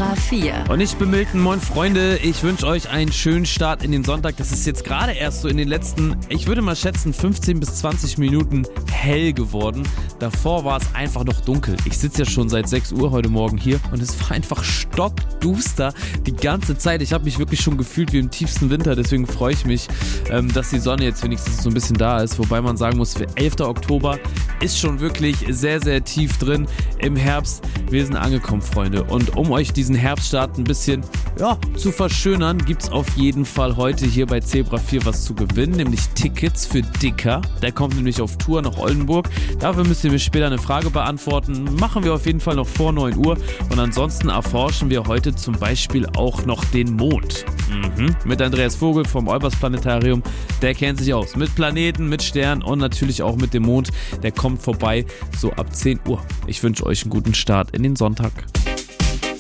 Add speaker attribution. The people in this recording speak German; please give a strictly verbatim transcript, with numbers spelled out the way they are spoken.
Speaker 1: Zebra vier.
Speaker 2: Und ich bin Milton, moin Freunde, ich wünsche euch einen schönen Start in den Sonntag. Das ist jetzt gerade erst so in den letzten, ich würde mal schätzen, fünfzehn bis zwanzig Minuten hell geworden. Davor war es einfach noch dunkel. Ich sitze ja schon seit sechs Uhr heute Morgen hier und es war einfach stockduster die ganze Zeit. Ich habe mich wirklich schon gefühlt wie im tiefsten Winter, deswegen freue ich mich, dass die Sonne jetzt wenigstens so ein bisschen da ist. Wobei man sagen muss, für elften Oktober ist schon wirklich sehr, sehr tief drin im Herbst. Wir sind angekommen, Freunde. Und um euch diesen Herbststart ein bisschen ja, zu verschönern, gibt es auf jeden Fall heute hier bei Zebra vier was zu gewinnen, nämlich Tickets für Dicker. Der kommt nämlich auf Tour nach Oldenburg. Dafür müsst ihr mir später eine Frage beantworten. Machen wir auf jeden Fall noch vor neun Uhr. Und ansonsten erforschen wir heute zum Beispiel auch noch den Mond. Mhm. Mit Andreas Vogel vom Olbers Planetarium. Der kennt sich aus. Mit Planeten, mit Sternen und natürlich auch mit dem Mond. Der kommt vorbei so ab zehn Uhr. Ich wünsche euch einen guten Start in den Sonntag.